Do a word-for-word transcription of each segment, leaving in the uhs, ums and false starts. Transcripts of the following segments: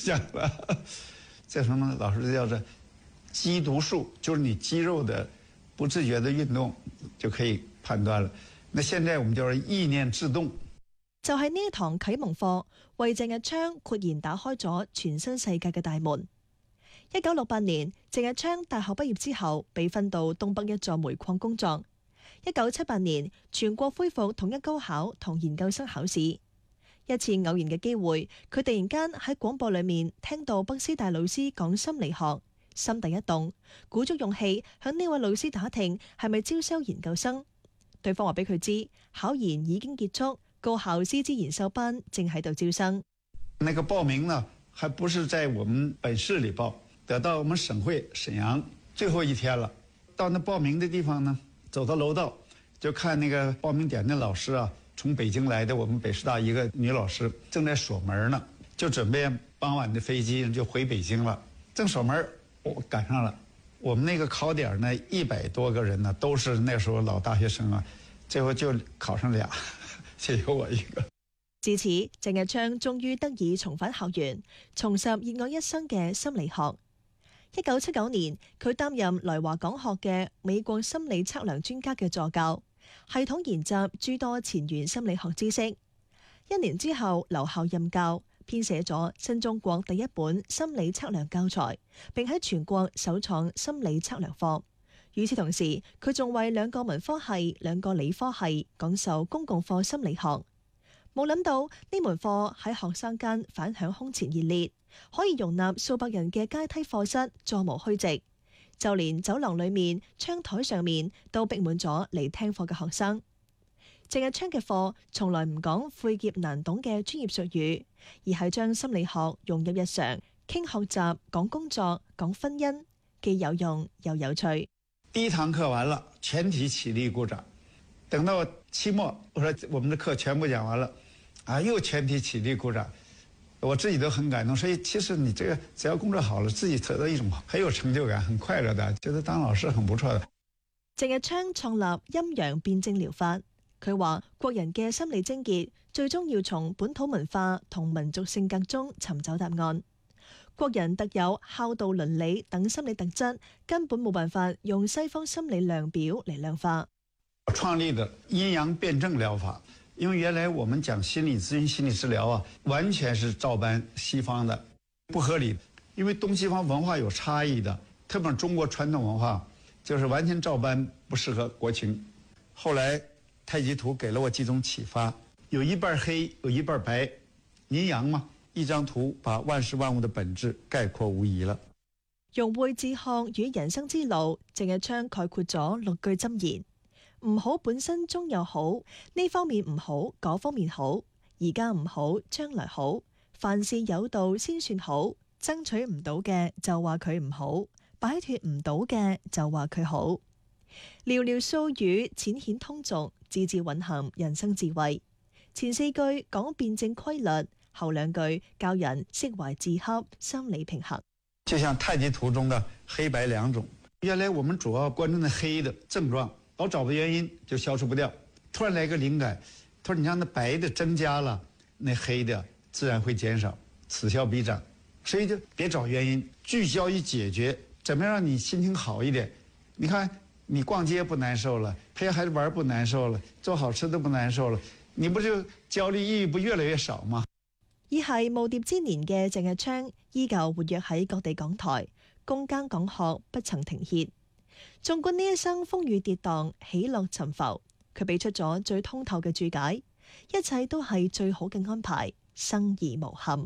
讲了。这什么老师叫做肌毒素，就是你肌肉的不自覺的運動就可以判斷了。那現在我們叫做意念自動。 就係呢一堂啟蒙課，為鄭日昌豁然打開咗全新世界嘅大門。一九六八年，鄭日昌大學畢業之後，被分到東北一座煤礦工作。一九七八年，全國恢復統一高考同研究生考試。一次偶然嘅機會，佢突然間喺廣播裏面聽到北師大老師講心理學，心底一動，鼓足勇氣向呢位老師打聽係咪招收研究生。對方話俾佢知，考研已經結束，高校師資研修班正喺度招生。 那個報名呢，還不是在我們本市裏報，得到我們省會沈陽，最後一天了。到那報名的地方呢，走到樓道，就看那個報名點的老師啊，從北京來的我們北師大一個女老師正在鎖門呢，就準備傍晚的飛機就回北京了。正鎖門，我趕上了。我們那個考點呢，一百多個人呢，都是那時候老大學生啊，最後就考上倆，就有我一個。 自此，鄭日昌終於得以重返校園，重拾熱愛一生嘅心理學。一九七九年，佢擔任來華講學嘅美國心理測量專家嘅助教，系統研習諸多前沿心理學知識。一年之後留校任教，編寫咗新中國第一本心理測量教材，並喺全國首創心理測量課。與此同時，佢仲為兩個文科系、兩個理科系講授公共課心理學。冇諗到呢門課喺學生間反響空前熱烈，可以容納數百人嘅階梯課室座無虛席，就連走廊裏面、窗台上面都逼滿咗嚟聽課嘅學生。鄭日昌嘅課從來唔講晦澀難懂嘅專業術語，而係將心理學融入日常，傾學習、講工作、講婚姻，既有用又有趣。 第一堂課完了，全體起立鼓掌。等到期末，我說我們的課全部講完了，啊，又全體起立鼓掌。我自己都很感動，所以其實你這個只要工作好了，自己得到一種很有成就感、很快樂的，覺得當老師很不錯的。 鄭日昌創立陰陽辯證療法，佢話國人嘅心理症結最終要從本土文化同民族性格中尋找答案。國人特有孝道倫理等心理特質，根本冇辦法用西方心理量表嚟量化。 我創立的陰陽辯證療法，因為原來我們講心理諮詢、心理治療啊，完全是照搬西方的，不合理。因為東西方文化有差異的，特別中國傳統文化就是完全照搬，不適合國情。後來太極圖給了我幾種啟發，有一半黑，有一半白，陰陽嘛。一張圖把萬事萬物的本質概括無疑了。 融會哲學與人生之路，鄭日昌概括咗六句箴言：唔好本身終有好，呢方面唔好，嗰方面好，而家唔好，將來好。凡事有道先算好，爭取唔到嘅就話佢唔好，擺脫唔到嘅就話佢好。寥寥數語淺顯通俗，字字蘊含人生智慧。前四句講辯證規律，後兩句教人釋懷自洽，心理平衡。 就像太極圖中的黑白兩種，原來我們主要關注的黑的症狀，老找不到原因就消除不掉。突然來個靈感，他說你讓那白的增加了，那黑的自然會減少，此消彼長。所以就別找原因，聚焦於解決，怎麼樣讓你心情好一點。你看你逛街不難受了，陪孩子玩不難受了，做好吃都不難受了，你不就焦慮抑鬱不越來越少嗎？ 已係耄耋之年嘅鄭日昌，依舊活躍喺各地講台，攻耕講學不曾停歇。縱觀呢一生風雨跌宕、喜樂沉浮，佢俾出咗最通透嘅注解，一切都係最好嘅安排，生而無憾。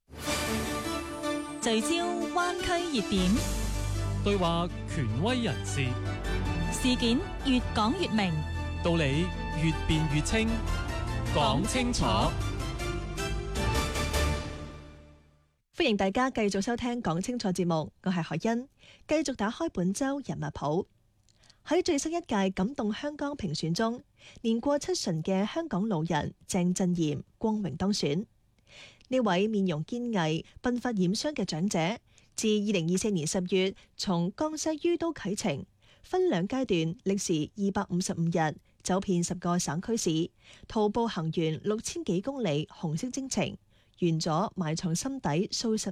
聚焦灣區熱點， 對話權威人士， 事件越講越明， 道理越辯越清，講清楚。 歡迎大家繼續收聽講清楚節目，我係海欣，繼續打開本周人物譜。喺最新一屆感動香港評選中，年過七旬嘅香港老人鄭振嚴光榮當選。呢位面容堅毅、鬢髮染霜嘅長者，自二零二四年十月從江西于都啟程，分兩階段歷時二百五十五日，走遍十個省區市，徒步行完六千幾公里紅色征程，完咗埋藏心底數十